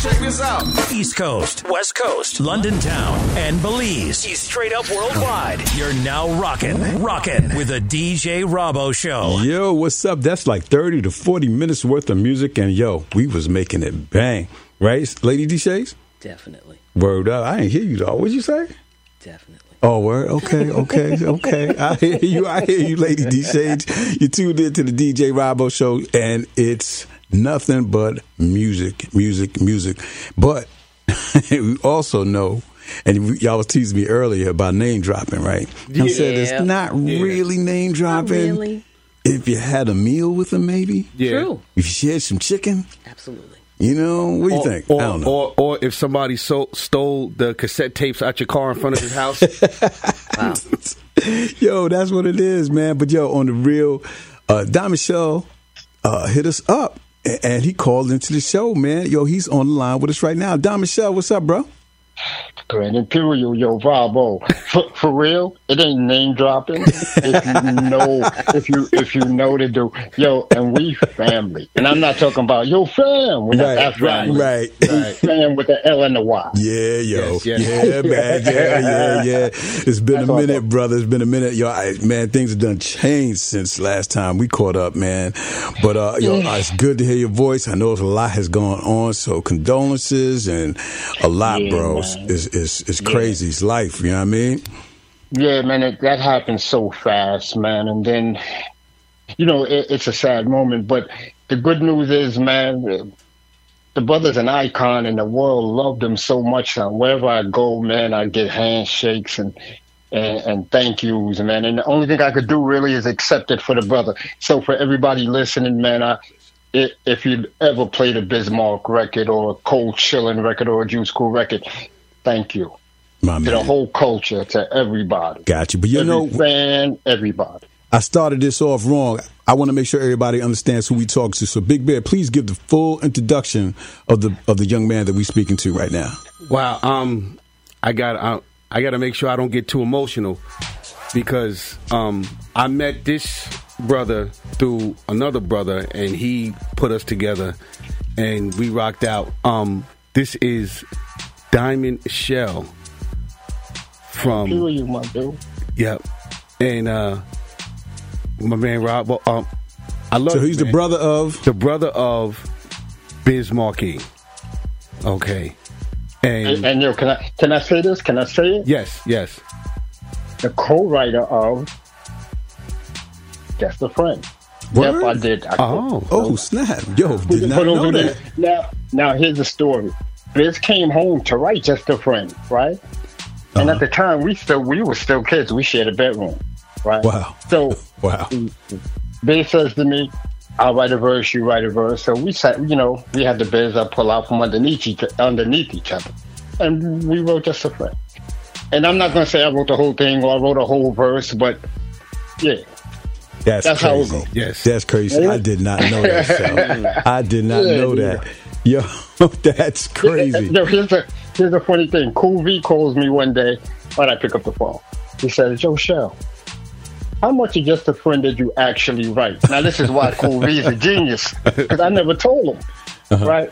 Check this out. East Coast, West Coast, London Town, and Belize. He's straight up worldwide. You're now rocking with the DJ Robbo Show. Yo, what's up? That's like 30 to 40 minutes worth of music, and yo, we was making it bang. Right, Lady D Shades? Definitely. Word up. I ain't hear you, though. What'd you say? Definitely. Oh, word? Okay. I hear you, Lady D Shades. You tuned in to the DJ Robbo Show, and it's nothing but music. But we also know, and y'all was teasing me earlier about name dropping, right? I said it's not really name dropping. Not really. If you had a meal with them, maybe. Yeah. True. If you shared some chicken. Absolutely. You know, what do you think? I don't know. Or if somebody stole the cassette tapes out your car in front of his house. Wow. Yo, that's what it is, man. But yo, on the real, Don Michelle hit us up, and he called into the show, man. Yo, he's on the line with us right now. Don Michelle, what's up, bro? Grand Imperial, yo, Bravo. For real, it ain't name dropping. If you know to do, yo, and we family, and I'm not talking about yo fam. We're not that family. Right. We fam with the L and the Y. Yeah, yo, yes. Yeah, man, yeah. It's been a minute, brother. It's been a minute, yo. Man, things have done changed since last time we caught up, man. But it's good to hear your voice. I know a lot has gone on, so condolences and a lot, bro. It's crazy. It's life. You know what I mean? Yeah, man. That happened so fast, man. And then, it's a sad moment. But the good news is, man, the brother's an icon, and the world loved him so much. Wherever I go, man, I get handshakes and thank yous, man. And the only thing I could do really is accept it for the brother. So for everybody listening, man, if you'd ever played a Bismarck record or a Cold Chillin' record or a Juice Cool record, thank you. My man. To the whole culture, to everybody. Got you. But fan, everybody. I started this off wrong. I want to make sure everybody understands who we talk to. So Big Bear, please give the full introduction of the young man that we're speaking to right now. Wow. I got to make sure I don't get too emotional because I met this brother through another brother, and he put us together, and we rocked out. This is Diamond Shell from. Who are you, my dude? Yep, and my man Rob. I love. So he's the brother of Biz Markie. Okay, and yo, can I say this? Can I say it? Yes. The co-writer of Just a Friend. Word? Yep, I did. Oh, snap. Yo, did not know that. Now, here's the story. Biz came home to write Just a Friend, right? And at the time, we were still kids. We shared a bedroom, right? Wow. So, wow. Biz says to me, I'll write a verse, you write a verse. So we sat, we had the biz I pull out from underneath each other. And we wrote Just a Friend. And I'm not going to say I wrote the whole thing or I wrote a whole verse, but yeah. That's crazy. How it goes. Yes. That's crazy. I did not know that, Sal. I did not know that. Yo, that's crazy. Here's the funny thing. Cool V calls me one day when I pick up the phone. He says, Yo, Shell, how much of Just a Friend did you actually write? Now, this is why Cool V is a genius, because I never told him, right?